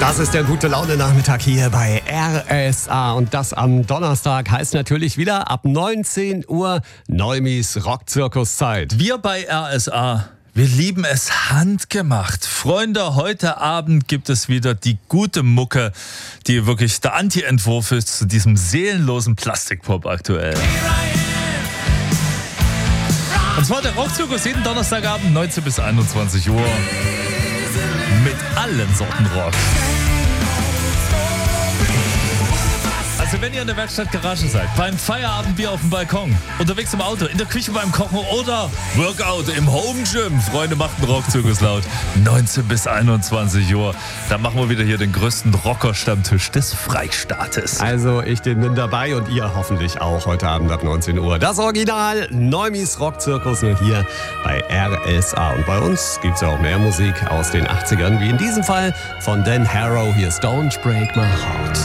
Das ist der Gute-Laune-Nachmittag hier bei RSA. Und das am Donnerstag heißt natürlich wieder ab 19 Uhr Neumis Rockzirkuszeit. Wir bei RSA, wir lieben es handgemacht. Freunde, heute Abend gibt es wieder die gute Mucke, die wirklich der Anti-Entwurf ist zu diesem seelenlosen Plastikpop aktuell. Und zwar der Rockzirkus jeden Donnerstagabend 19 bis 21 Uhr. Mit allen Sorten Rock. Also wenn ihr in der Werkstattgarage seid, beim Feierabendbier auf dem Balkon, unterwegs im Auto, in der Küche beim Kochen oder Workout im Home Gym, Freunde, macht einen Rockzirkus laut. 19 bis 21 Uhr. Dann machen wir wieder hier den größten Rocker-Stammtisch des Freistaates. Also ich bin dabei und ihr hoffentlich auch heute Abend ab 19 Uhr. Das Original Neumis Rockzirkus nur hier bei RSA. Und bei uns gibt es ja auch mehr Musik aus den 80ern, wie in diesem Fall von Dan Harrow. Hier ist Don't Break My Heart.